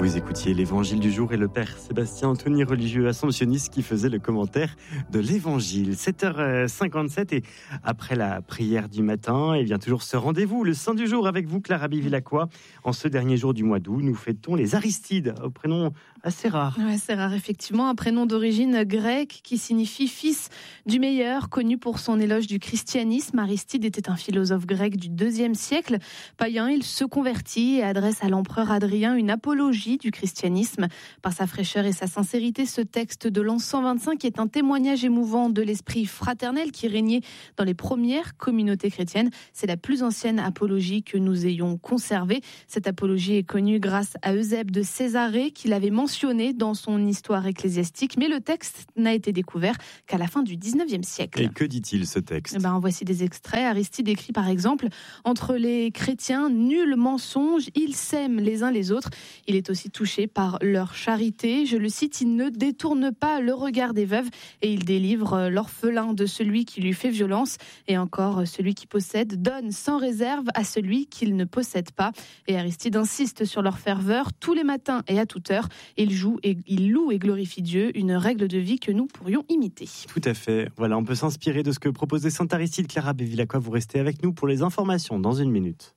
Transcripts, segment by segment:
Vous écoutiez l'Évangile du jour et le Père Sébastien Anthony, religieux assomptionniste, qui faisait le commentaire de l'Évangile. 7h57 et après la prière du matin, il vient toujours ce rendez-vous, le Saint du jour avec vous, Clara Bevilacqua. En ce dernier jour du mois d'août, nous fêtons les Aristides, au prénom assez rare. Ouais, c'est rare, effectivement. Un prénom d'origine grecque qui signifie fils du meilleur, connu pour son éloge du christianisme. Aristide était un philosophe grec du IIe siècle. Païen, il se convertit et adresse à l'empereur Hadrien une apologie du christianisme. Par sa fraîcheur et sa sincérité, ce texte de l'an 125 est un témoignage émouvant de l'esprit fraternel qui régnait dans les premières communautés chrétiennes. C'est la plus ancienne apologie que nous ayons conservée. Cette apologie est connue grâce à Eusèbe de Césarée, qui l'avait mentionnée dans son histoire ecclésiastique, mais le texte n'a été découvert qu'à la fin du 19e siècle. Et que dit-il, ce texte ? Voici des extraits. Aristide écrit par exemple: « Entre les chrétiens, nul mensonge, ils s'aiment les uns les autres. Il est aussi touché par leur charité. » Je le cite: « Il ne détourne pas le regard des veuves et il délivre l'orphelin de celui qui lui fait violence. Et encore, celui qui possède donne sans réserve à celui qu'il ne possède pas. » Et Aristide insiste sur leur ferveur tous les matins et à toute heure. Il loue et glorifie Dieu, une règle de vie que nous pourrions imiter. Tout à fait. Voilà, on peut s'inspirer de ce que proposait Saint Aristide. Clara Bevilacqua, vous restez avec nous pour les informations dans une minute.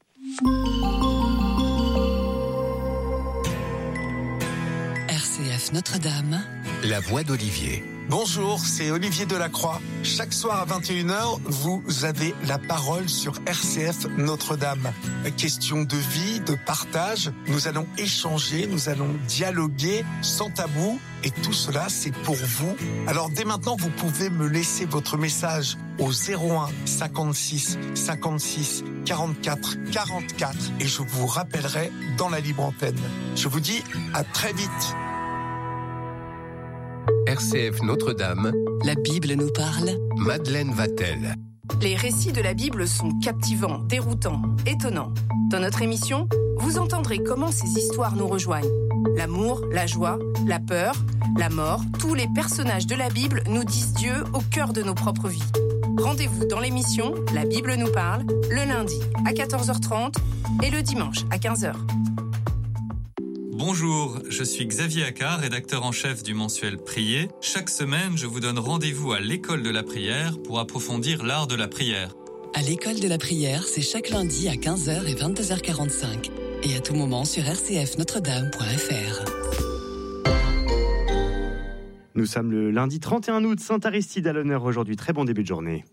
RCF Notre-Dame, la voix d'Olivier. Bonjour, c'est Olivier Delacroix. Chaque soir à 21h, vous avez la parole sur RCF Notre-Dame. Question de vie, de partage. Nous allons échanger, nous allons dialoguer sans tabou. Et tout cela, c'est pour vous. Alors dès maintenant, vous pouvez me laisser votre message au 01 56 56 44 44 et je vous rappellerai dans la libre antenne. Je vous dis à très vite. RCF Notre-Dame, la Bible nous parle. Madeleine Vatel. Les récits de la Bible sont captivants, déroutants, étonnants. Dans notre émission, vous entendrez comment ces histoires nous rejoignent. L'amour, la joie, la peur, la mort, tous les personnages de la Bible nous disent Dieu au cœur de nos propres vies. Rendez-vous dans l'émission La Bible nous parle, le lundi à 14h30 et le dimanche à 15h. Bonjour, je suis Xavier Accard, rédacteur en chef du mensuel Prier. Chaque semaine, je vous donne rendez-vous à l'école de la prière pour approfondir l'art de la prière. À l'école de la prière, c'est chaque lundi à 15h et 22h45. Et à tout moment sur rcfnotredame.fr. Nous sommes le lundi 31 août, Saint Aristide à l'honneur aujourd'hui. Très bon début de journée.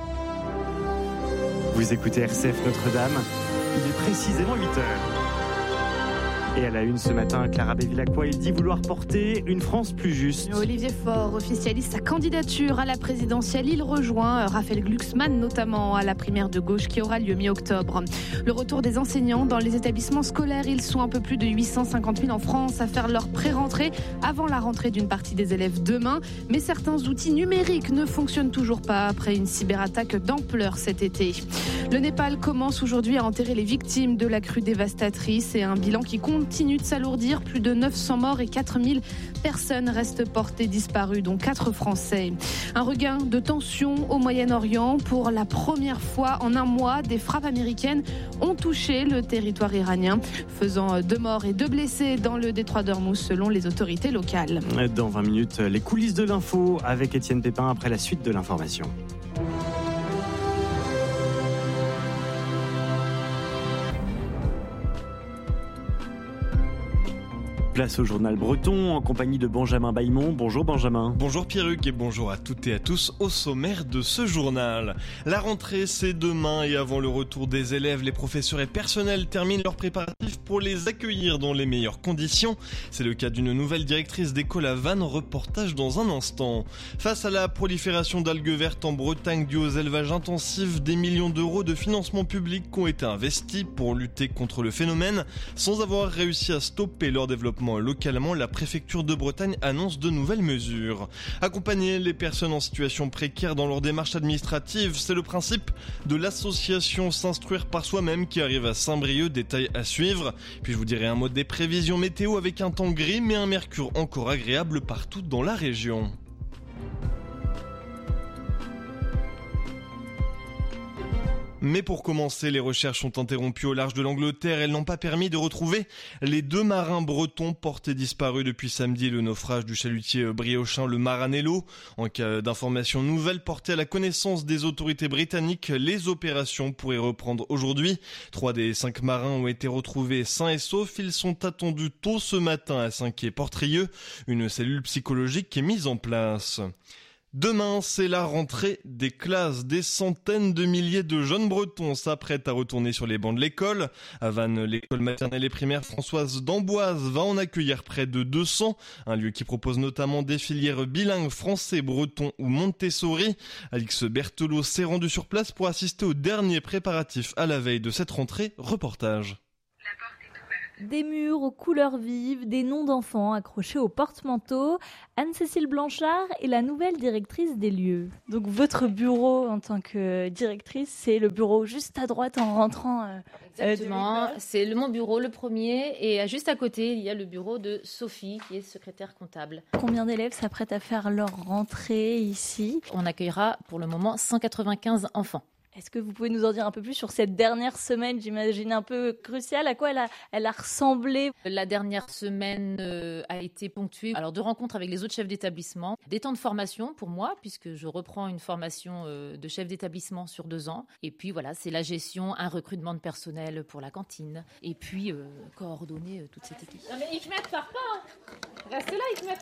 Vous écoutez RCF Notre-Dame, il est précisément 8h. Et à la une ce matin, Clara Bevilacqua, il dit vouloir porter une France plus juste. Olivier Faure officialise sa candidature à la présidentielle. Il rejoint Raphaël Glucksmann, notamment à la primaire de gauche qui aura lieu mi-octobre. Le retour des enseignants dans les établissements scolaires. Ils sont un peu plus de 850 000 en France à faire leur pré-rentrée avant la rentrée d'une partie des élèves demain. Mais certains outils numériques ne fonctionnent toujours pas après une cyberattaque d'ampleur cet été. Le Népal commence aujourd'hui à enterrer les victimes de la crue dévastatrice et un bilan qui continue de s'alourdir. Plus de 900 morts et 4000 personnes restent portées disparues, dont 4 Français. Un regain de tension au Moyen-Orient. Pour la première fois en un mois, des frappes américaines ont touché le territoire iranien, faisant 2 morts et 2 blessés dans le détroit d'Ormuz, selon les autorités locales. Dans 20 minutes, les coulisses de l'info avec Étienne Pépin après la suite de l'information. Place au journal breton en compagnie de Benjamin Bailmont. Bonjour Benjamin. Bonjour Pierruc et bonjour à toutes et à tous. Au sommaire de ce journal, la rentrée c'est demain et avant le retour des élèves, les professeurs et personnels terminent leurs préparatifs pour les accueillir dans les meilleures conditions. C'est le cas d'une nouvelle directrice d'école à Vannes, reportage dans un instant. Face à la prolifération d'algues vertes en Bretagne due aux élevages intensifs, des millions d'euros de financement public ont été investis pour lutter contre le phénomène. Sans avoir réussi à stopper leur développement localement, la préfecture de Bretagne annonce de nouvelles mesures. Accompagner les personnes en situation précaire dans leur démarche administrative, c'est le principe de l'association S'instruire par soi-même qui arrive à Saint-Brieuc, détail à suivre. Puis je vous dirai un mot des prévisions météo avec un temps gris mais un mercure encore agréable partout dans la région. Mais pour commencer, les recherches sont interrompues au large de l'Angleterre. Elles n'ont pas permis de retrouver les 2 marins bretons portés disparus depuis samedi, le naufrage du chalutier briochin le Maranello. En cas d'informations nouvelles portées à la connaissance des autorités britanniques, les opérations pourraient reprendre aujourd'hui. 3 des 5 marins ont été retrouvés sains et saufs. Ils sont attendus tôt ce matin à Saint-Quay-Portrieux. Une cellule psychologique est mise en place. Demain, c'est la rentrée des classes. Des centaines de milliers de jeunes Bretons s'apprêtent à retourner sur les bancs de l'école. À Vannes, l'école maternelle et primaire Françoise d'Amboise va en accueillir près de 200. Un lieu qui propose notamment des filières bilingues français, breton ou Montessori. Alix Berthelot s'est rendu sur place pour assister aux derniers préparatifs à la veille de cette rentrée. Reportage. Des murs aux couleurs vives, des noms d'enfants accrochés au porte-manteau. Anne-Cécile Blanchard est la nouvelle directrice des lieux. Donc votre bureau en tant que directrice, c'est le bureau juste à droite en rentrant. Exactement, c'est mon bureau, le premier, et juste à côté, il y a le bureau de Sophie, qui est secrétaire comptable. Combien d'élèves s'apprêtent à faire leur rentrée ici ? On accueillera pour le moment 195 enfants. Est-ce que vous pouvez nous en dire un peu plus sur cette dernière semaine, j'imagine un peu cruciale? À quoi elle a ressemblé? La dernière semaine a été ponctuée de rencontres avec les autres chefs d'établissement, des temps de formation pour moi, puisque je reprends une formation de chef d'établissement sur 2 ans. Et puis voilà, c'est la gestion, un recrutement de personnel pour la cantine, et puis coordonner toute cette équipe. Non mais Hikmet, pars pas, reste là Hikmet.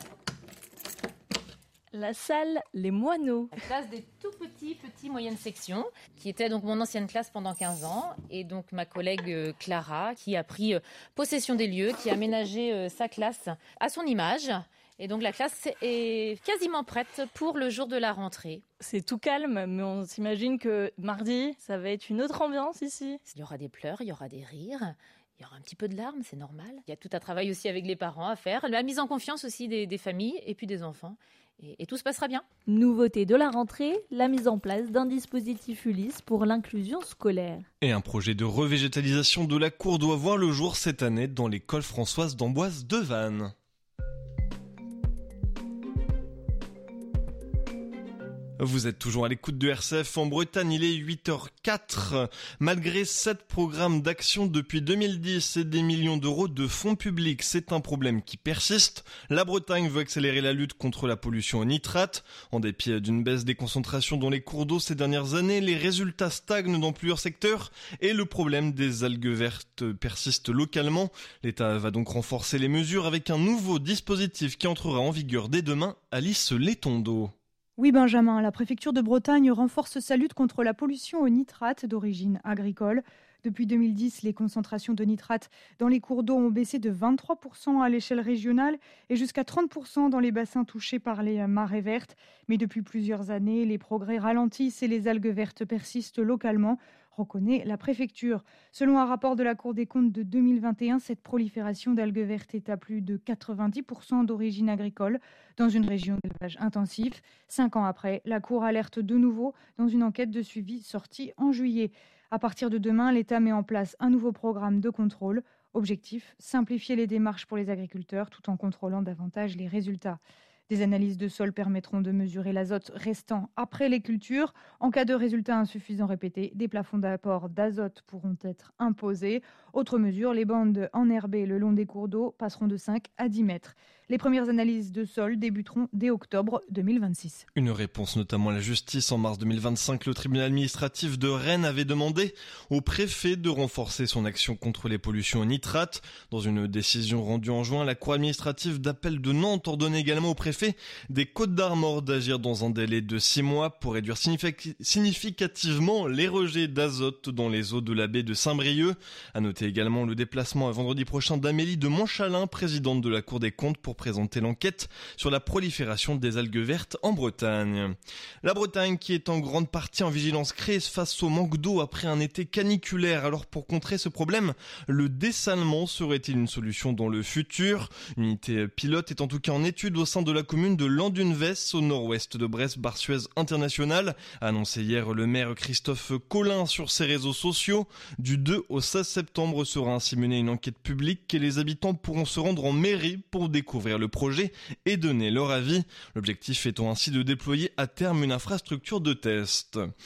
La salle Les Moineaux. La classe des tout petits, moyenne section, qui était donc mon ancienne classe pendant 15 ans. Et donc ma collègue Clara, qui a pris possession des lieux, qui a aménagé sa classe à son image. Et donc la classe est quasiment prête pour le jour de la rentrée. C'est tout calme, mais on s'imagine que mardi, ça va être une autre ambiance ici. Il y aura des pleurs, il y aura des rires. Il y aura un petit peu de larmes, c'est normal. Il y a tout un travail aussi avec les parents à faire. La mise en confiance aussi des familles et puis des enfants. Et tout se passera bien. Nouveauté de la rentrée, la mise en place d'un dispositif Ulysse pour l'inclusion scolaire. Et un projet de revégétalisation de la cour doit voir le jour cette année dans l'école Françoise d'Amboise de Vannes. Vous êtes toujours à l'écoute de RCF en Bretagne, il est 8h04. Malgré 7 programmes d'action depuis 2010 et des millions d'euros de fonds publics, c'est un problème qui persiste. La Bretagne veut accélérer la lutte contre la pollution au nitrate. En dépit d'une baisse des concentrations dans les cours d'eau ces dernières années, les résultats stagnent dans plusieurs secteurs et le problème des algues vertes persiste localement. L'État va donc renforcer les mesures avec un nouveau dispositif qui entrera en vigueur dès demain. Alice Letondo. Oui Benjamin, la préfecture de Bretagne renforce sa lutte contre la pollution au nitrate d'origine agricole. Depuis 2010, les concentrations de nitrate dans les cours d'eau ont baissé de 23% à l'échelle régionale et jusqu'à 30% dans les bassins touchés par les marées vertes. Mais depuis plusieurs années, les progrès ralentissent et les algues vertes persistent localement, reconnaît la préfecture. Selon un rapport de la Cour des comptes de 2021, cette prolifération d'algues vertes est à plus de 90% d'origine agricole dans une région d'élevage intensif. 5 ans après, la Cour alerte de nouveau dans une enquête de suivi sortie en juillet. À partir de demain, l'État met en place un nouveau programme de contrôle. Objectif, simplifier les démarches pour les agriculteurs tout en contrôlant davantage les résultats. Des analyses de sol permettront de mesurer l'azote restant après les cultures. En cas de résultats insuffisants répétés, des plafonds d'apport d'azote pourront être imposés. Autre mesure, les bandes enherbées le long des cours d'eau passeront de 5 à 10 mètres. Les premières analyses de sol débuteront dès octobre 2026. Une réponse notamment à la justice. En mars 2025, le tribunal administratif de Rennes avait demandé au préfet de renforcer son action contre les pollutions au nitrate. Dans une décision rendue en juin, la cour administrative d'appel de Nantes ordonnait également au préfet des Côtes-d'Armor d'agir dans un délai de 6 mois pour réduire significativement les rejets d'azote dans les eaux de la baie de Saint-Brieuc. À noter également le déplacement à vendredi prochain d'Amélie de Montchalin, présidente de la Cour des comptes, pour présenter l'enquête sur la prolifération des algues vertes en Bretagne. La Bretagne qui est en grande partie en vigilance crise face au manque d'eau après un été caniculaire. Alors pour contrer ce problème, le dessalement serait-il une solution dans le futur? Une unité pilote est en tout cas en étude au sein de la commune de Landunvès, au nord-ouest de Brest-Barsuez International, a annoncé hier le maire Christophe Collin sur ses réseaux sociaux. Du 2 au 16 septembre sera ainsi menée une enquête publique et les habitants pourront se rendre en mairie pour découvrir le projet et donner leur avis. L'objectif étant ainsi de déployer à terme une infrastructure de test.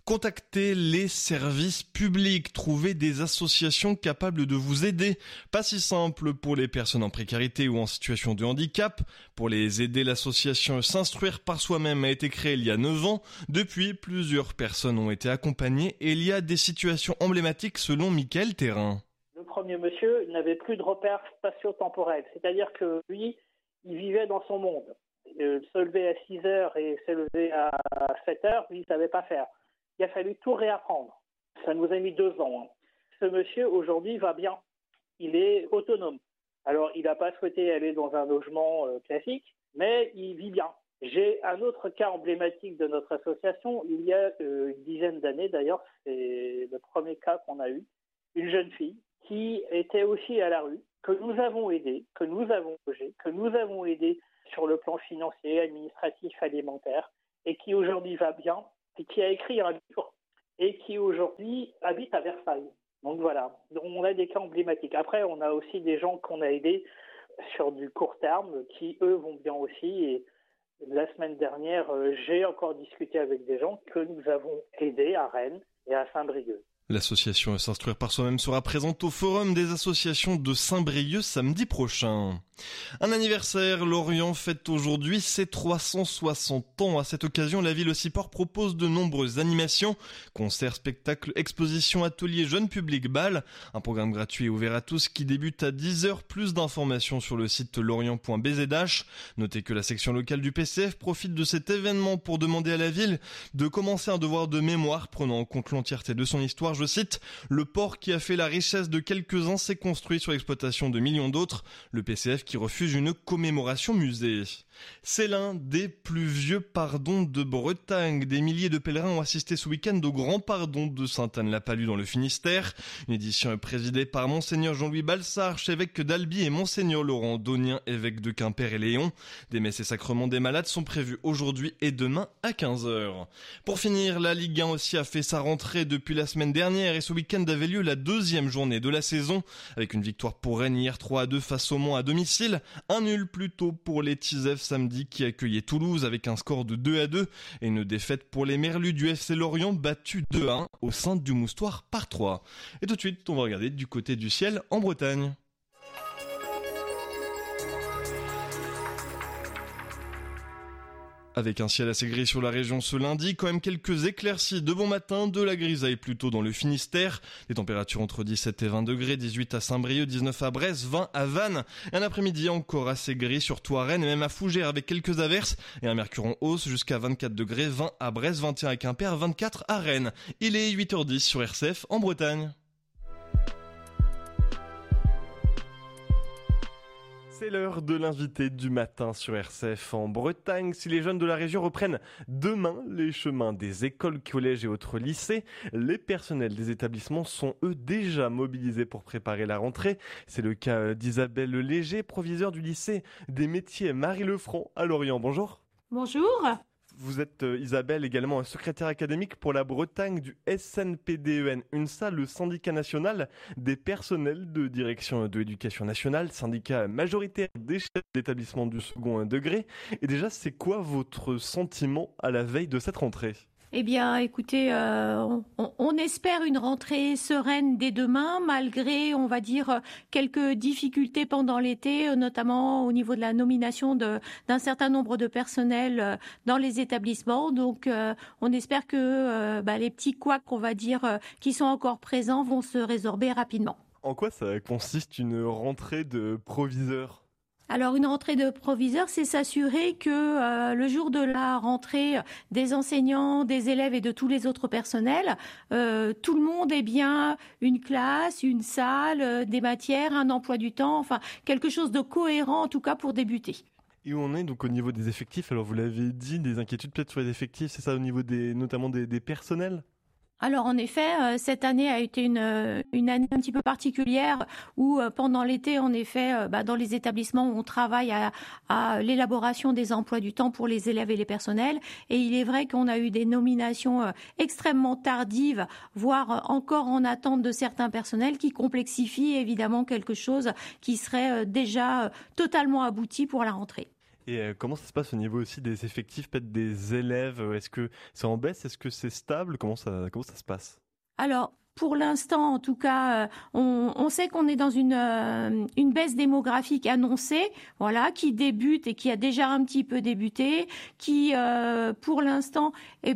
Contactez les services publics, trouvez des associations capables de vous aider. Pas si simple pour les personnes en précarité ou en situation de handicap. Pour les aider, l'association S'instruire par soi-même a été créée il y a 9 ans. Depuis, plusieurs personnes ont été accompagnées et il y a des situations emblématiques selon Mickaël Thérin. Le premier monsieur n'avait plus de repères spatio-temporels, c'est-à-dire que lui, il vivait dans son monde. Se lever à 6 heures et se lever à 7 heures, lui, il ne savait pas faire. Il a fallu tout réapprendre. Ça nous a mis 2 ans. Ce monsieur, aujourd'hui, va bien. Il est autonome. Alors, il n'a pas souhaité aller dans un logement classique, mais il vit bien. J'ai un autre cas emblématique de notre association. Il y a une dizaine d'années, d'ailleurs, c'est le premier cas qu'on a eu. Une jeune fille qui était aussi à la rue, que nous avons aidée, que nous avons logée, que nous avons aidée sur le plan financier, administratif, alimentaire, et qui aujourd'hui va bien, et qui a écrit un livre, et qui aujourd'hui habite à Versailles. Donc voilà, on a des cas emblématiques. Après, on a aussi des gens qu'on a aidés sur du court terme, qui eux vont bien aussi. Et la semaine dernière, j'ai encore discuté avec des gens que nous avons aidés à Rennes et à Saint-Brieuc. L'association S'instruire par soi-même sera présente au Forum des associations de Saint-Brieuc samedi prochain. Un anniversaire, Lorient fête aujourd'hui ses 360 ans. À cette occasion, la ville Ociport propose de nombreuses animations, concerts, spectacles, expositions, ateliers, jeunes publics, bals. Un programme gratuit et ouvert à tous qui débute à 10h. Plus d'informations sur le site lorient.bzh. Notez que la section locale du PCF profite de cet événement pour demander à la ville de commencer un devoir de mémoire prenant en compte l'entièreté de son histoire. Je cite, « Le port qui a fait la richesse de quelques-uns s'est construit sur l'exploitation de millions d'autres. Le PCF qui refuse une commémoration musée. » C'est l'un des plus vieux pardons de Bretagne. Des milliers de pèlerins ont assisté ce week-end au grand pardon de Sainte-Anne-la-Palud dans le Finistère. Une édition présidée par Monseigneur Jean-Louis Balsart, archevêque d'Albi, et Monseigneur Laurent Donien, évêque de Quimper et Léon. Des messes et sacrements des malades sont prévus aujourd'hui et demain à 15h. Pour finir, la Ligue 1 aussi a fait sa rentrée depuis la semaine dernière et ce week-end avait lieu la 2e journée de la saison avec une victoire pour Rennes hier 3-2 face au Mans à domicile. Un nul plutôt pour les Tisef samedi qui accueillait Toulouse avec un score de 2-2 et une défaite pour les Merlus du FC Lorient battu 2-1 au sein du Moustoir par 3. Et tout de suite, on va regarder du côté du ciel en Bretagne. Avec un ciel assez gris sur la région ce lundi, quand même quelques éclaircies de bon matin, de la grisaille plutôt dans le Finistère. Des températures entre 17 et 20 degrés, 18 à Saint-Brieuc, 19 à Brest, 20 à Vannes. Et un après-midi encore assez gris, surtout à Rennes et même à Fougères avec quelques averses. Et un mercure en hausse jusqu'à 24 degrés, 20 à Brest, 21 à Quimper, 24 à Rennes. Il est 8h10 sur RCF en Bretagne. C'est l'heure de l'invité du matin sur RCF en Bretagne. Si les jeunes de la région reprennent demain les chemins des écoles, collèges et autres lycées, les personnels des établissements sont eux déjà mobilisés pour préparer la rentrée. C'est le cas d'Isabelle Léger, proviseure du lycée des métiers Marie-Lefranc à Lorient. Bonjour. Bonjour. Vous êtes Isabelle, également secrétaire académique pour la Bretagne du SNPDEN UNSA, le syndicat national des personnels de direction de l'éducation nationale, syndicat majoritaire des chefs d'établissement du second degré. Et déjà, c'est quoi votre sentiment à la veille de cette rentrée ? Eh bien, écoutez, on espère une rentrée sereine dès demain, malgré, on va dire, quelques difficultés pendant l'été, notamment au niveau de la nomination d'un certain nombre de personnels dans les établissements. Donc, on espère que les petits couacs, on va dire, qui sont encore présents vont se résorber rapidement. En quoi ça consiste une rentrée de proviseurs ? Alors une rentrée de proviseur, c'est s'assurer que le jour de la rentrée des enseignants, des élèves et de tous les autres personnels, tout le monde ait bien une classe, une salle, des matières, un emploi du temps, enfin quelque chose de cohérent en tout cas pour débuter. Et où on est donc au niveau des effectifs, alors vous l'avez dit, des inquiétudes peut-être sur les effectifs, c'est ça au niveau notamment des personnels ? Alors en effet, cette année a été une année un petit peu particulière où pendant l'été, en effet, dans les établissements, on travaille à l'élaboration des emplois du temps pour les élèves et les personnels. Et il est vrai qu'on a eu des nominations extrêmement tardives, voire encore en attente de certains personnels qui complexifient évidemment quelque chose qui serait déjà totalement abouti pour la rentrée. Et comment ça se passe au niveau aussi des effectifs, peut-être des élèves? Est-ce que c'est en baisse? Est-ce que c'est stable? Comment ça se passe? Alors, pour l'instant, en tout cas, on sait qu'on est dans une baisse démographique annoncée, voilà, qui débute et qui a déjà un petit peu débuté, qui, pour l'instant, est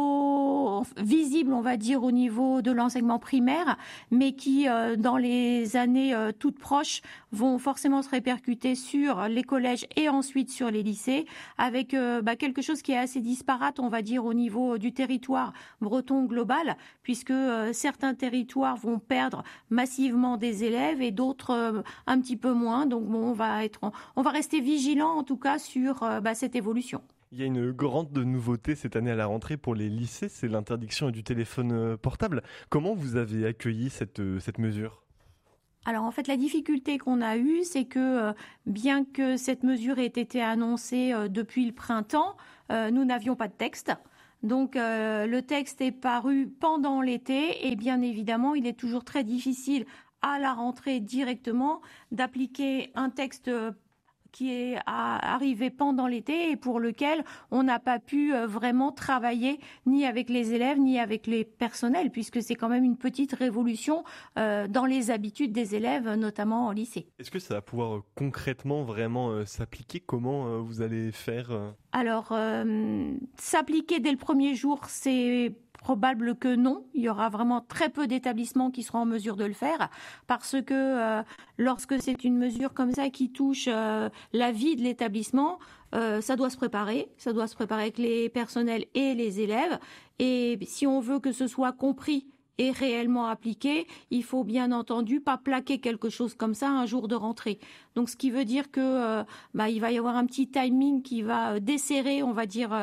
plutôt visible, on va dire, au niveau de l'enseignement primaire, mais qui, dans les années toutes proches, vont forcément se répercuter sur les collèges et ensuite sur les lycées, avec quelque chose qui est assez disparate, on va dire, au niveau du territoire breton global, puisque certains territoires vont perdre massivement des élèves et d'autres un petit peu moins. Donc bon, on va rester vigilant en tout cas sur cette évolution. Il y a une grande nouveauté cette année à la rentrée pour les lycées, c'est l'interdiction du téléphone portable. Comment vous avez accueilli cette mesure ? Alors en fait, la difficulté qu'on a eue, c'est que bien que cette mesure ait été annoncée depuis le printemps, nous n'avions pas de texte. Donc le texte est paru pendant l'été et bien évidemment, il est toujours très difficile à la rentrée directement d'appliquer un texte qui est arrivé pendant l'été et pour lequel on n'a pas pu vraiment travailler ni avec les élèves ni avec les personnels, puisque c'est quand même une petite révolution dans les habitudes des élèves, notamment au lycée. Est-ce que ça va pouvoir concrètement vraiment s'appliquer ? Comment vous allez faire Alors, s'appliquer dès le premier jour, c'est probable que non. Il y aura vraiment très peu d'établissements qui seront en mesure de le faire parce que lorsque c'est une mesure comme ça qui touche la vie de l'établissement, ça doit se préparer. Ça doit se préparer avec les personnels et les élèves. Et si on veut que ce soit compris et réellement appliqué, il faut bien entendu pas plaquer quelque chose comme ça un jour de rentrée. Donc ce qui veut dire que il va y avoir un petit timing qui va desserrer, on va dire,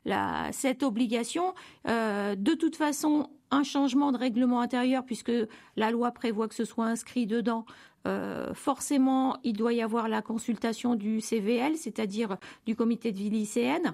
cette obligation. De toute façon, un changement de règlement intérieur, puisque la loi prévoit que ce soit inscrit dedans, forcément, il doit y avoir la consultation du CVL, c'est-à-dire du comité de vie lycéenne.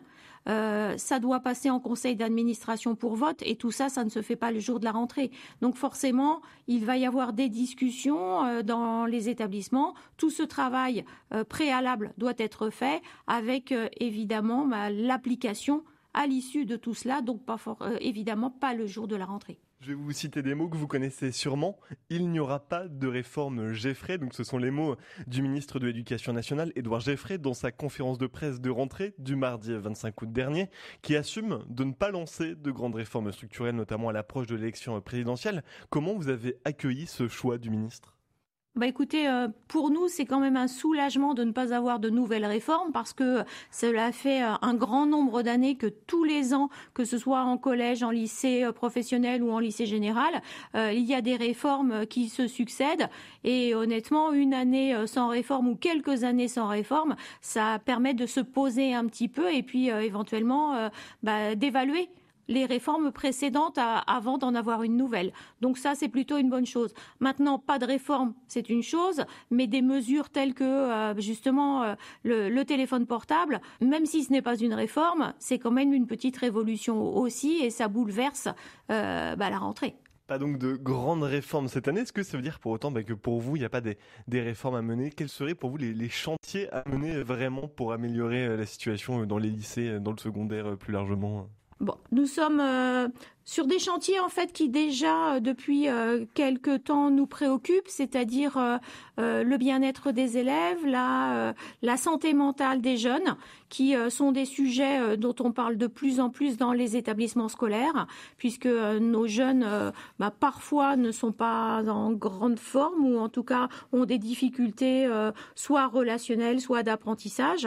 Ça doit passer en conseil d'administration pour vote et tout ça, ça ne se fait pas le jour de la rentrée. Donc forcément, il va y avoir des discussions dans les établissements. Tout ce travail préalable doit être fait avec évidemment l'application à l'issue de tout cela, donc évidemment pas le jour de la rentrée. Je vais vous citer des mots que vous connaissez sûrement. Il n'y aura pas de réforme Geffray. Donc ce sont les mots du ministre de l'Éducation nationale, Édouard Geffray, dans sa conférence de presse de rentrée du mardi 25 août dernier, qui assume de ne pas lancer de grandes réformes structurelles, notamment à l'approche de l'élection présidentielle. Comment vous avez accueilli ce choix du ministre ? Écoutez, pour nous, c'est quand même un soulagement de ne pas avoir de nouvelles réformes parce que cela fait un grand nombre d'années que tous les ans, que ce soit en collège, en lycée professionnel ou en lycée général, il y a des réformes qui se succèdent et honnêtement, une année sans réforme ou quelques années sans réforme, ça permet de se poser un petit peu et puis éventuellement d'évaluer les réformes précédentes avant d'en avoir une nouvelle. Donc ça, c'est plutôt une bonne chose. Maintenant, pas de réforme, c'est une chose, mais des mesures telles que justement le téléphone portable, même si ce n'est pas une réforme, c'est quand même une petite révolution aussi et ça bouleverse la rentrée. Pas donc de grandes réformes cette année. Est-ce que ça veut dire pour autant que pour vous, il n'y a pas des réformes à mener ? Quels seraient pour vous les chantiers à mener vraiment pour améliorer la situation dans les lycées, dans le secondaire plus largement ? Bon, nous sommes sur des chantiers en fait qui déjà depuis quelque temps nous préoccupent, c'est-à-dire le bien-être des élèves, la santé mentale des jeunes, qui sont des sujets dont on parle de plus en plus dans les établissements scolaires, puisque nos jeunes parfois ne sont pas en grande forme ou en tout cas ont des difficultés soit relationnelles, soit d'apprentissage.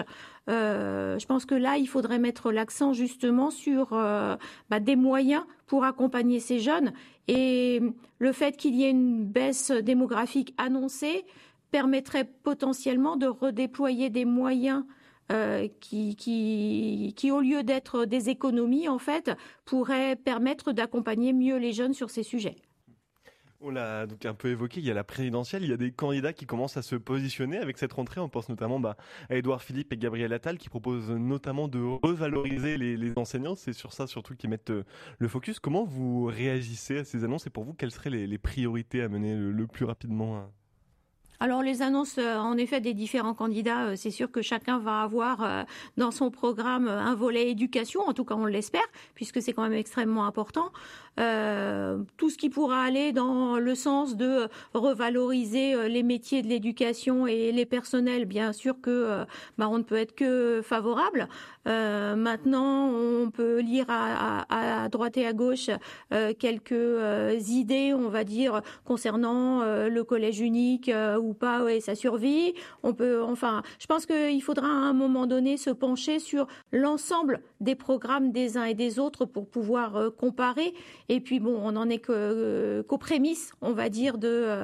Je pense que là, il faudrait mettre l'accent justement sur des moyens pour accompagner ces jeunes. Et le fait qu'il y ait une baisse démographique annoncée permettrait potentiellement de redéployer des moyens qui, au lieu d'être des économies, en fait, pourraient permettre d'accompagner mieux les jeunes sur ces sujets. On l'a donc un peu évoqué, il y a la présidentielle, il y a des candidats qui commencent à se positionner avec cette rentrée. On pense notamment à Édouard Philippe et Gabriel Attal qui proposent notamment de revaloriser les enseignants. C'est sur ça surtout qu'ils mettent le focus. Comment vous réagissez à ces annonces et pour vous, quelles seraient les priorités à mener le plus rapidement ? Alors les annonces en effet des différents candidats, c'est sûr que chacun va avoir dans son programme un volet éducation, en tout cas on l'espère, puisque c'est quand même extrêmement important. Tout ce qui pourra aller dans le sens de revaloriser les métiers de l'éducation et les personnels, bien sûr que on ne peut être que favorable. Maintenant, on peut lire à droite et à gauche quelques idées, on va dire, concernant le collège unique ou pas et sa survie. Je pense qu'il faudra à un moment donné se pencher sur l'ensemble des programmes des uns et des autres pour pouvoir comparer. Et puis on n'en est qu'aux prémices, on va dire,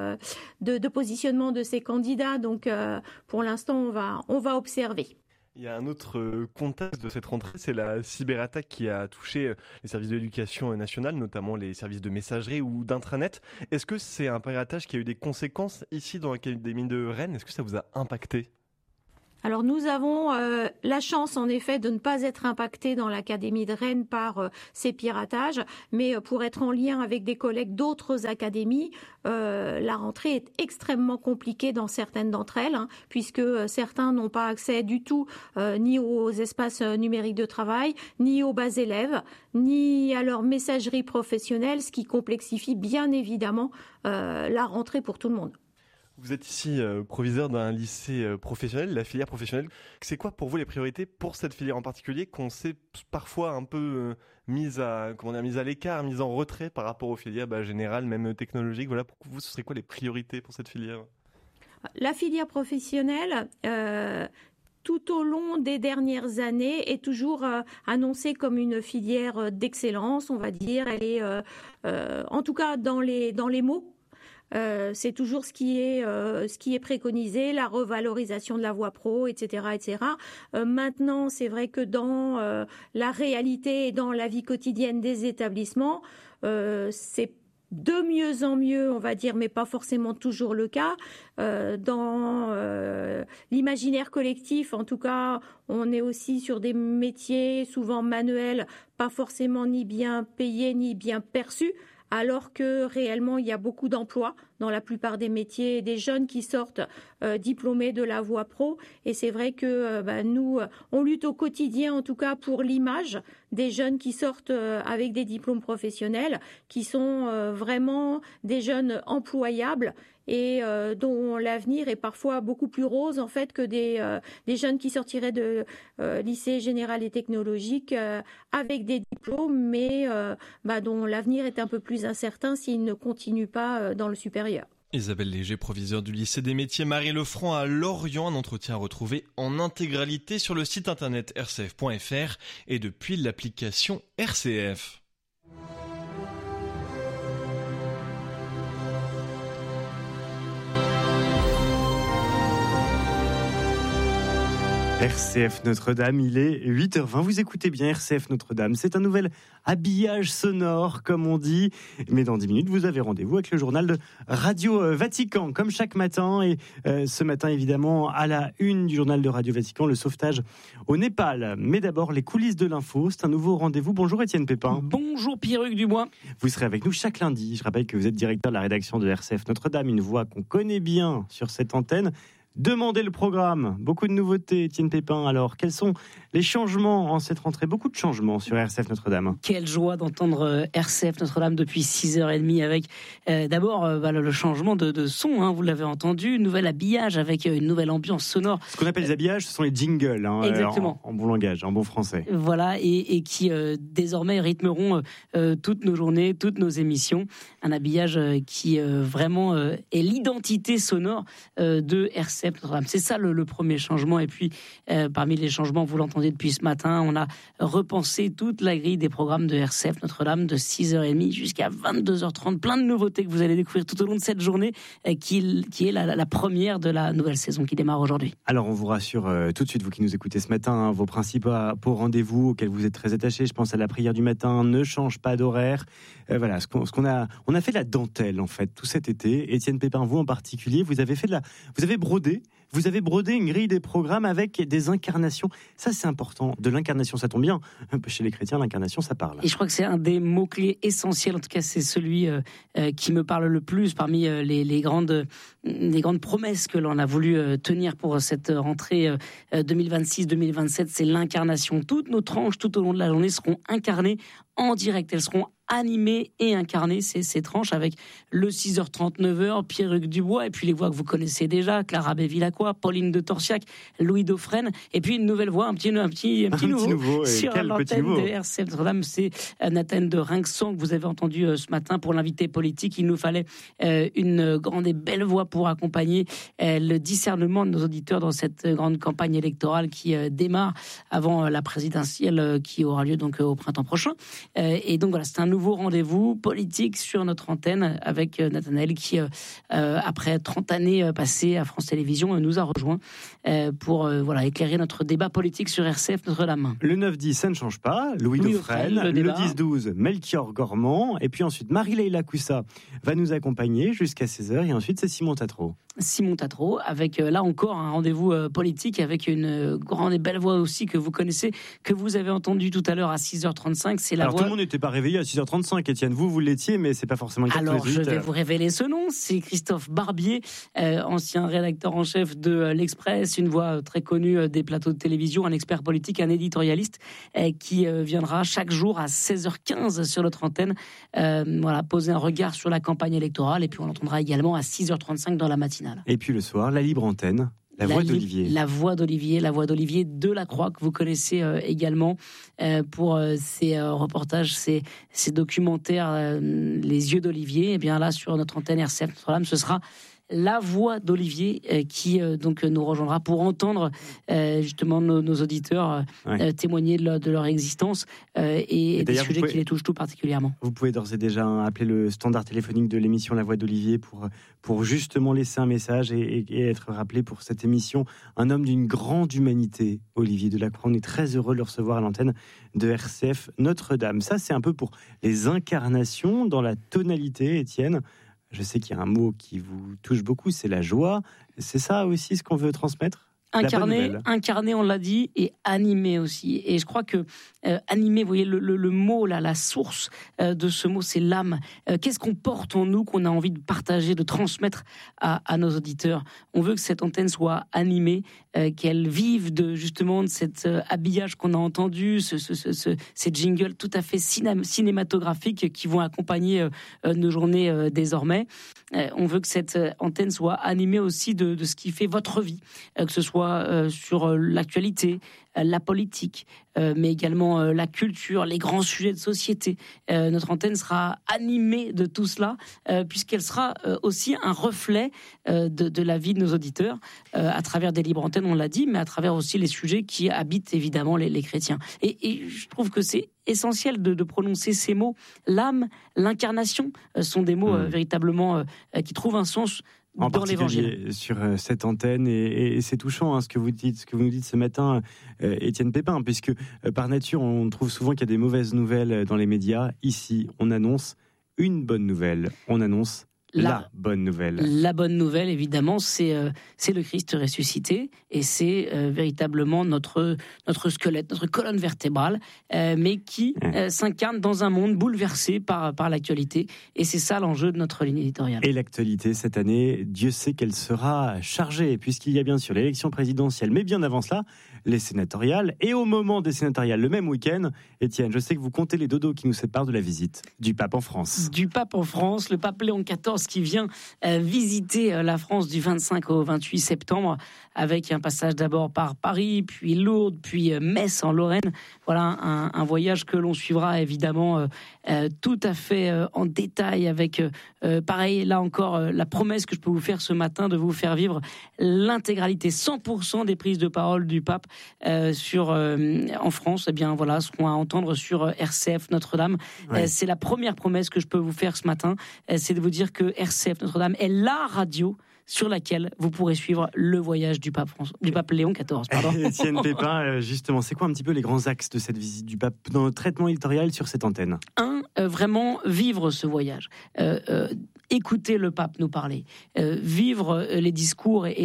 de positionnement de ces candidats. Donc pour l'instant, on va observer. Il y a un autre contexte de cette rentrée, c'est la cyberattaque qui a touché les services de l'éducation nationale, notamment les services de messagerie ou d'intranet. Est-ce que c'est un piratage qui a eu des conséquences ici dans l'Académie de Rennes ? Est-ce que ça vous a impacté ? Alors nous avons la chance en effet de ne pas être impactés dans l'Académie de Rennes par ces piratages, mais pour être en lien avec des collègues d'autres académies, la rentrée est extrêmement compliquée dans certaines d'entre elles, puisque certains n'ont pas accès du tout ni aux espaces numériques de travail, ni aux bases élèves, ni à leur messagerie professionnelle, ce qui complexifie bien évidemment la rentrée pour tout le monde. Vous êtes ici proviseur d'un lycée professionnel, la filière professionnelle. C'est quoi pour vous les priorités pour cette filière en particulier qu'on sait parfois un peu mise à l'écart, mise en retrait par rapport aux filières générales, même technologiques. Voilà, pour vous, ce serait quoi les priorités pour cette filière ? La filière professionnelle, tout au long des dernières années, est toujours annoncée comme une filière d'excellence, on va dire. Elle est, en tout cas dans les mots. C'est toujours ce qui est préconisé, la revalorisation de la voie pro, etc., etc. Maintenant, c'est vrai que dans la réalité et dans la vie quotidienne des établissements, c'est de mieux en mieux, on va dire, mais pas forcément toujours le cas. Dans l'imaginaire collectif, en tout cas, on est aussi sur des métiers souvent manuels, pas forcément ni bien payés ni bien perçus, alors que réellement il y a beaucoup d'emplois dans la plupart des métiers, des jeunes qui sortent diplômés de la voie pro. Et c'est vrai que nous, on lutte au quotidien, en tout cas pour l'image des jeunes qui sortent avec des diplômes professionnels, qui sont vraiment des jeunes employables et dont l'avenir est parfois beaucoup plus rose en fait que des jeunes qui sortiraient de lycée général et technologique avec des diplômes, mais dont l'avenir est un peu plus incertain s'ils ne continuent pas dans le supérieur. Isabelle Léger, proviseure du lycée des métiers Marie-Lefranc à Lorient, un entretien retrouvé en intégralité sur le site internet rcf.fr et depuis l'application RCF. RCF Notre-Dame, il est 8h20. Vous écoutez bien RCF Notre-Dame. C'est un nouvel habillage sonore, comme on dit. Mais dans 10 minutes, vous avez rendez-vous avec le journal de Radio Vatican, comme chaque matin. Et ce matin, évidemment, à la une du journal de Radio Vatican, le sauvetage au Népal. Mais d'abord, les coulisses de l'info. C'est un nouveau rendez-vous. Bonjour Étienne Pépin. Bonjour Pierruc Dubois. Vous serez avec nous chaque lundi. Je rappelle que vous êtes directeur de la rédaction de RCF Notre-Dame, une voix qu'on connaît bien sur cette antenne. Demandez le programme. Beaucoup de nouveautés, Étienne Pépin. Alors, quels sont les changements en cette rentrée ? Beaucoup de changements sur RCF Notre-Dame. Quelle joie d'entendre RCF Notre-Dame depuis 6h30 avec d'abord le changement de son, vous l'avez entendu, nouvel habillage avec une nouvelle ambiance sonore. Ce qu'on appelle les habillages, ce sont les jingles, exactement. En bon langage, en bon français. Voilà, et qui désormais rythmeront toutes nos journées, toutes nos émissions. Un habillage qui vraiment est l'identité sonore de RCF Notre-Dame. C'est ça le premier changement. Et puis, parmi les changements, vous l'entendez depuis ce matin, on a repensé toute la grille des programmes de RCF Notre-Dame de 6h30 jusqu'à 22h30. Plein de nouveautés que vous allez découvrir tout au long de cette journée qui est la première de la nouvelle saison qui démarre aujourd'hui. Alors, on vous rassure tout de suite, vous qui nous écoutez ce matin, vos principaux rendez-vous auxquels vous êtes très attachés. Je pense à la prière du matin, ne change pas d'horaire. Voilà, on a fait de la dentelle, en fait, tout cet été. Étienne Pépin, vous en particulier, vous avez brodé Vous avez brodé une grille des programmes avec des incarnations. Ça, c'est important. De l'incarnation, ça tombe bien. Chez les chrétiens, l'incarnation, ça parle. Et je crois que c'est un des mots-clés essentiels. En tout cas, c'est celui qui me parle le plus parmi les grandes promesses que l'on a voulu tenir pour cette rentrée 2026-2027. C'est l'incarnation. Toutes nos tranches, tout au long de la journée, seront incarnées en direct. Elles seront animées et incarnées, ces tranches, avec le 6h30, 9h, Pierre-Hugues Dubois, et puis les voix que vous connaissez déjà, Clara Bévilacqua, Pauline de Torsiac, Louis Dauphren, et puis une nouvelle voix, un petit nouveau sur l'antenne de RCF Notre-Dame, c'est Nathan de Rinxan, que vous avez entendu ce matin pour l'invité politique. Il nous fallait une grande et belle voix pour accompagner le discernement de nos auditeurs dans cette grande campagne électorale qui démarre avant la présidentielle qui aura lieu donc au printemps prochain. Et donc voilà, c'est un nouveau rendez-vous politique sur notre antenne avec Nathanaël qui, après 30 années passées à France Télévisions, nous a rejoint pour éclairer notre débat politique sur RCF Notre-Dame. Le 9-10, ça ne change pas. Louis Dauphren. Le 10-12, Melchior Gormand. Et puis ensuite, Marie-Leila Coussa va nous accompagner jusqu'à 16h. Et ensuite, c'est Simon Tatro. Simon Tatro, avec là encore un rendez-vous politique avec une grande et belle voix aussi que vous connaissez, que vous avez entendu tout à l'heure à 6h35. C'est la voix... tout le monde n'était pas réveillé à 6h35, Étienne. Vous l'étiez, mais c'est pas forcément le cas. Alors, je vais vous révéler ce nom. C'est Christophe Barbier, ancien rédacteur en chef de l'Express, une voix très connue des plateaux de télévision, un expert politique, un éditorialiste, qui viendra chaque jour à 16h15 sur notre antenne, poser un regard sur la campagne électorale. Et puis on l'entendra également à 6h35 dans la matinale. Et puis le soir, la libre antenne. La voix d'Olivier. La voix d'Olivier Delacroix, que vous connaissez également pour ses reportages, ses documentaires, Les yeux d'Olivier. Et bien là, sur notre antenne RCF Notre-Dame, ce sera la voix d'Olivier qui donc nous rejoindra pour entendre justement nos auditeurs témoigner de leur existence et des sujets qui les touchent tout particulièrement. Vous pouvez d'ores et déjà appeler le standard téléphonique de l'émission La Voix d'Olivier pour justement laisser un message et être rappelé pour cette émission. Un homme d'une grande humanité, Olivier Delacroix. On est très heureux de le recevoir à l'antenne de RCF Notre-Dame. Ça, c'est un peu pour les incarnations dans la tonalité, Étienne. Je sais qu'il y a un mot qui vous touche beaucoup, c'est la joie. C'est ça aussi ce qu'on veut transmettre ? Incarné, on l'a dit, et animé aussi. Et je crois que animé, vous voyez, le mot, là, la source de ce mot, c'est l'âme. Qu'est-ce qu'on porte en nous, qu'on a envie de partager, de transmettre à nos auditeurs ? On veut que cette antenne soit animée, qu'elle vive de cet habillage qu'on a entendu, ces jingles tout à fait cinématographiques qui vont accompagner nos journées désormais. On veut que cette antenne soit animée aussi de ce qui fait votre vie, que ce soit sur l'actualité, la politique, mais également la culture, les grands sujets de société. Notre antenne sera animée de tout cela, puisqu'elle sera aussi un reflet de la vie de nos auditeurs, à travers des libres antennes, on l'a dit, mais à travers aussi les sujets qui habitent évidemment les chrétiens. Et je trouve que c'est essentiel de prononcer ces mots. L'âme, l'incarnation sont des mots véritablement qui trouvent un sens en dans particulier l'évangile. Sur cette antenne, et c'est touchant ce que vous nous dites ce matin, Étienne Pépin, puisque par nature on trouve souvent qu'il y a des mauvaises nouvelles dans les médias. Ici, on annonce une bonne nouvelle, on annonce la bonne nouvelle. La bonne nouvelle, évidemment, c'est le Christ ressuscité, et c'est véritablement notre squelette, notre colonne vertébrale, mais qui s'incarne dans un monde bouleversé par l'actualité. Et c'est ça l'enjeu de notre ligne éditoriale. Et l'actualité, cette année, Dieu sait qu'elle sera chargée, puisqu'il y a bien sûr l'élection présidentielle, mais bien avant cela, les sénatoriales. Et au moment des sénatoriales, le même week-end, Étienne, je sais que vous comptez les dodos qui nous séparent de la visite du pape en France. Du pape en France, le pape Léon XIV qui vient visiter la France du 25 au 28 septembre, avec un passage d'abord par Paris, puis Lourdes, puis Metz en Lorraine. Voilà un voyage que l'on suivra évidemment tout à fait en détail, avec pareil, là encore, la promesse que je peux vous faire ce matin de vous faire vivre l'intégralité, 100% des prises de parole du pape en France, eh bien voilà, seront à entendre sur RCF Notre-Dame. C'est la première promesse que je peux vous faire ce matin, c'est de vous dire que RCF Notre-Dame est la radio sur laquelle vous pourrez suivre le voyage du pape Léon XIV. Étienne Pépin, justement, c'est quoi un petit peu les grands axes de cette visite du pape dans le traitement éditorial sur cette antenne ? Vraiment vivre ce voyage. écouter le pape nous parler, vivre les discours et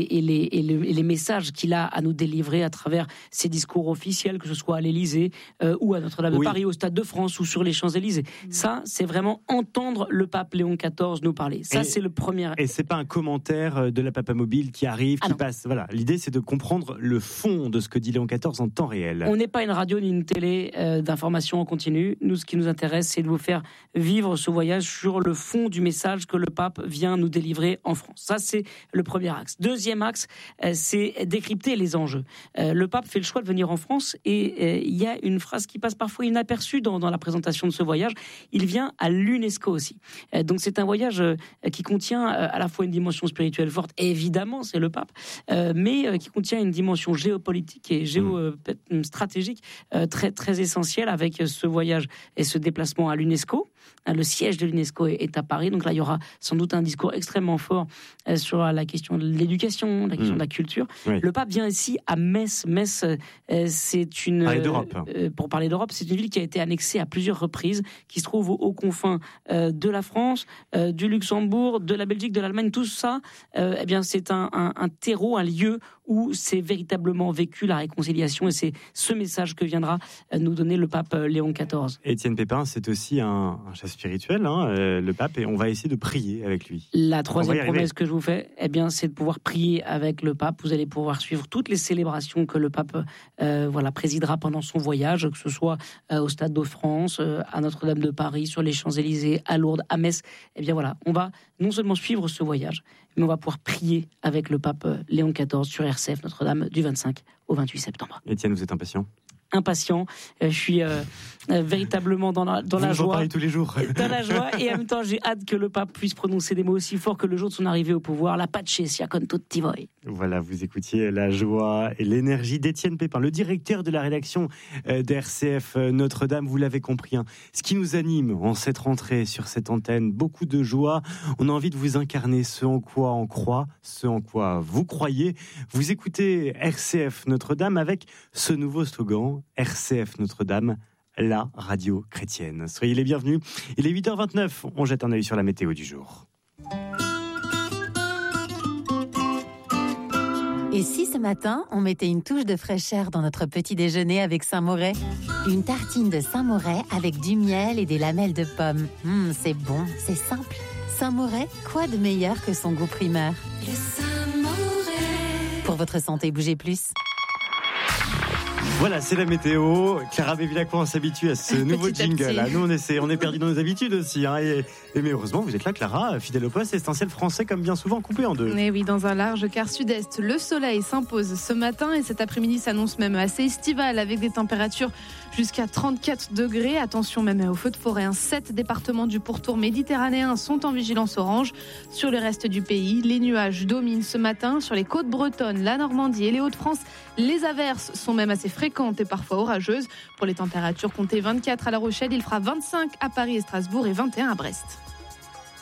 les messages qu'il a à nous délivrer à travers ses discours officiels, que ce soit à l'Élysée ou à Notre-Dame de Paris, au Stade de France ou sur les Champs-Élysées. Ça, c'est vraiment entendre le pape Léon XIV nous parler. Ça, c'est le premier. Et c'est pas un commentaire de la Papamobile qui arrive, qui passe. Voilà. L'idée, c'est de comprendre le fond de ce que dit Léon XIV en temps réel. On n'est pas une radio ni une télé d'information en continu. Nous, ce qui nous intéresse, c'est de vous faire vivre ce voyage sur le fond du message que le pape vient nous délivrer en France. Ça, c'est le premier axe. Deuxième axe, c'est décrypter les enjeux. Le pape fait le choix de venir en France et il y a une phrase qui passe parfois inaperçue dans la présentation de ce voyage. Il vient à l'UNESCO aussi. Donc c'est un voyage qui contient à la fois une dimension spirituelle forte, évidemment, c'est le pape, mais qui contient une dimension géopolitique et géostratégique très, très essentielle avec ce voyage et ce déplacement à l'UNESCO. Le siège de l'UNESCO est à Paris, donc là il y aura sans doute un discours extrêmement fort sur la question de l'éducation, la question de la culture. Oui. Le pape vient ici à Metz. Metz, c'est une... Parler d'Europe. Pour parler d'Europe, c'est une ville qui a été annexée à plusieurs reprises, qui se trouve aux confins de la France, du Luxembourg, de la Belgique, de l'Allemagne. Tout ça, eh bien, c'est un terreau, un lieu où c'est véritablement vécu la réconciliation, et c'est ce message que viendra nous donner le pape Léon XIV. Étienne Pépin, c'est aussi un chef spirituel, le pape, et on va essayer de prier avec lui. La troisième promesse que je vous fais, eh bien, c'est de pouvoir prier avec le pape. Vous allez pouvoir suivre toutes les célébrations que le pape présidera pendant son voyage, que ce soit au Stade de France, à Notre-Dame de Paris, sur les Champs-Élysées, à Lourdes, à Metz. Eh bien voilà, on va non seulement suivre ce voyage, mais on va pouvoir prier avec le pape Léon XIV sur RCF Notre-Dame du 25 au 28 septembre. Étienne, vous êtes impatient ? Impatient, je suis véritablement dans la joie. Vous en parlez tous les jours. Dans la joie, et en même temps j'ai hâte que le pape puisse prononcer des mots aussi forts que le jour de son arrivée au pouvoir, la pace sia con tutti voi. Voilà, vous écoutiez la joie et l'énergie d'Étienne Pépin, le directeur de la rédaction d'RCF Notre-Dame. Vous l'avez compris, ce qui nous anime en cette rentrée sur cette antenne, beaucoup de joie. On a envie de vous incarner ce en quoi on croit, ce en quoi vous croyez. Vous écoutez RCF Notre-Dame avec ce nouveau slogan, RCF Notre-Dame, la radio chrétienne. Soyez les bienvenus. Il est 8h29, on jette un œil sur la météo du jour. Et si ce matin, on mettait une touche de fraîcheur dans notre petit déjeuner avec Saint-Moret ? Une tartine de Saint-Moret avec du miel et des lamelles de pommes. C'est bon, c'est simple. Saint-Moret, quoi de meilleur que son goût primeur ? Le Saint-Moret. Pour votre santé, bougez plus. Voilà, c'est la météo. Clara Bévilacqua, on s'habitue à ce nouveau jingle. Là. Nous, on est perdus dans nos habitudes aussi. Mais heureusement, vous êtes là, Clara, fidèle au poste, essentiel français, comme bien souvent coupé en deux. Mais oui, dans un large quart sud-est, le soleil s'impose ce matin et cet après-midi s'annonce même assez estival avec des températures jusqu'à 34 degrés. Attention même aux feux de forêt. 7 départements du pourtour méditerranéen sont en vigilance orange. Sur le reste du pays, les nuages dominent ce matin. Sur les côtes bretonnes, la Normandie et les Hauts-de-France, les averses sont même assez fréquentes et parfois orageuses. Pour les températures, comptez 24 à La Rochelle, il fera 25 à Paris et Strasbourg et 21 à Brest.